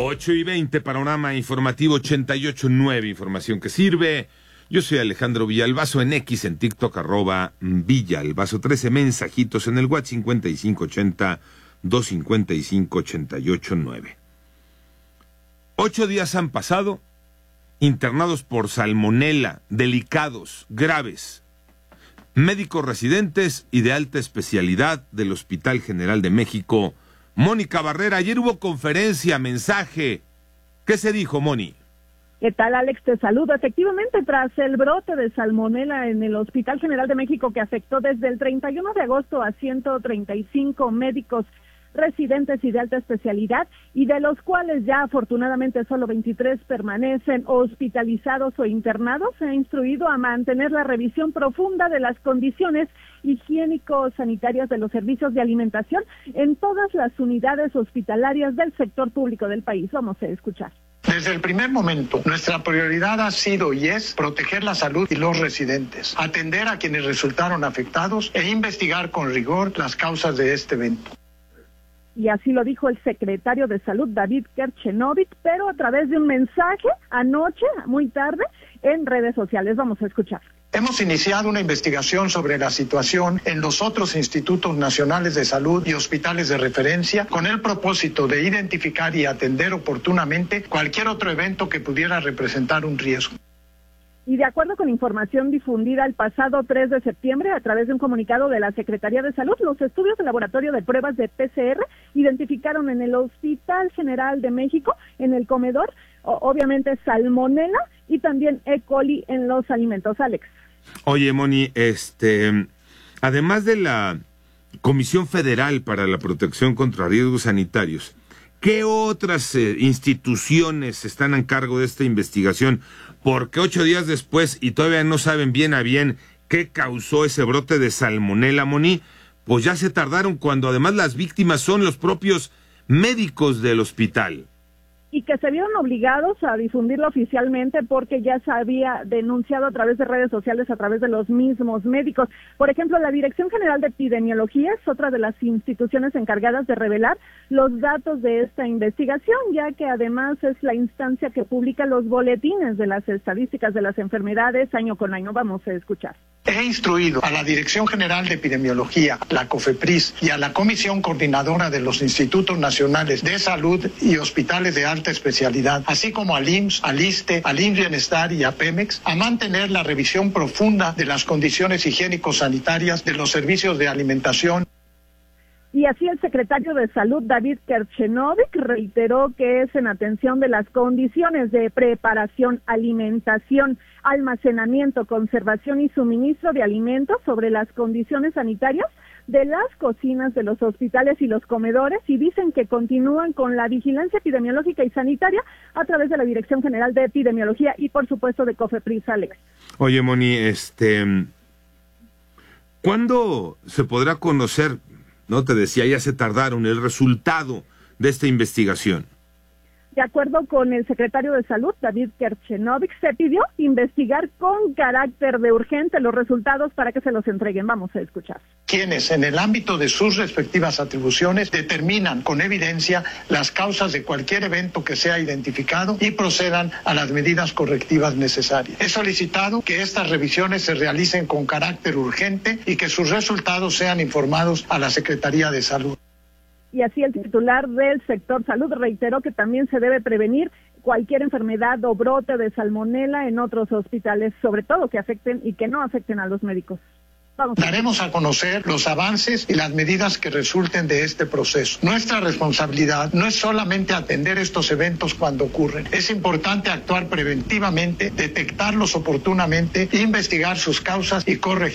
8:20, panorama informativo 88.9, información que sirve. Yo soy Alejandro Villalbazo, en X, en TikTok, @Villalbazo, 13 mensajitos en el WhatsApp 5580-255-889. 8 días han pasado, internados por salmonela, delicados, graves. Médicos residentes y de alta especialidad del Hospital General de México. Mónica Barrera, ayer hubo conferencia, mensaje. ¿Qué se dijo, Moni? ¿Qué tal, Alex? Te saludo. Efectivamente, tras el brote de salmonela en el Hospital General de México que afectó desde el 31 de agosto a 135 médicos residentes y de alta especialidad, y de los cuales ya afortunadamente solo 23 permanecen hospitalizados o internados, se ha instruido a mantener la revisión profunda de las condiciones higiénico-sanitarias de los servicios de alimentación en todas las unidades hospitalarias del sector público del país. Vamos a escuchar. Desde el primer momento, nuestra prioridad ha sido y es proteger la salud y los residentes, atender a quienes resultaron afectados e investigar con rigor las causas de este evento. Y así lo dijo el secretario de Salud, David Kerchenovic, pero a través de un mensaje anoche, muy tarde, en redes sociales. Vamos a escuchar. Hemos iniciado una investigación sobre la situación en los otros institutos nacionales de salud y hospitales de referencia con el propósito de identificar y atender oportunamente cualquier otro evento que pudiera representar un riesgo. Y de acuerdo con información difundida el pasado 3 de septiembre a través de un comunicado de la Secretaría de Salud, los estudios de laboratorio de pruebas de PCR identificaron en el Hospital General de México, en el comedor, obviamente salmonela y también E. coli en los alimentos. Alex. Oye, Moni, además de la Comisión Federal para la Protección contra Riesgos Sanitarios, ¿qué otras instituciones están a cargo de esta investigación? Porque 8 días después y todavía no saben bien a bien qué causó ese brote de salmonela, Moni, pues ya se tardaron, cuando además las víctimas son los propios médicos del hospital. Y que se vieron obligados a difundirlo oficialmente porque ya se había denunciado a través de redes sociales, a través de los mismos médicos. Por ejemplo, la Dirección General de Epidemiología es otra de las instituciones encargadas de revelar los datos de esta investigación, ya que además es la instancia que publica los boletines de las estadísticas de las enfermedades año con año. Vamos a escuchar. He instruido a la Dirección General de Epidemiología, la COFEPRIS, y a la Comisión Coordinadora de los Institutos Nacionales de Salud y Hospitales de Alta Especialidad, así como al IMSS, al ISSSTE, al INS Bienestar y a Pemex, a mantener la revisión profunda de las condiciones higiénico-sanitarias de los servicios de alimentación. Y así el secretario de Salud, David Kerchenovic, reiteró que es en atención de las condiciones de preparación, alimentación, almacenamiento, conservación y suministro de alimentos, sobre las condiciones sanitarias de las cocinas de los hospitales y los comedores, y dicen que continúan con la vigilancia epidemiológica y sanitaria a través de la Dirección General de Epidemiología y, por supuesto, de COFEPRIS. Alex. Oye, Moni, ¿cuándo se podrá conocer, no te decía, ya se tardaron, el resultado de esta investigación? De acuerdo con el secretario de Salud, David Kerchenovic, se pidió investigar con carácter de urgente los resultados para que se los entreguen. Vamos a escuchar. Quienes, en el ámbito de sus respectivas atribuciones, determinan con evidencia las causas de cualquier evento que sea identificado y procedan a las medidas correctivas necesarias. He solicitado que estas revisiones se realicen con carácter urgente y que sus resultados sean informados a la Secretaría de Salud. Y así el titular del sector salud reiteró que también se debe prevenir cualquier enfermedad o brote de salmonela en otros hospitales, sobre todo que afecten y que no afecten a los médicos. Daremos a conocer los avances y las medidas que resulten de este proceso. Nuestra responsabilidad no es solamente atender estos eventos cuando ocurren. Es importante actuar preventivamente, detectarlos oportunamente, investigar sus causas y corregir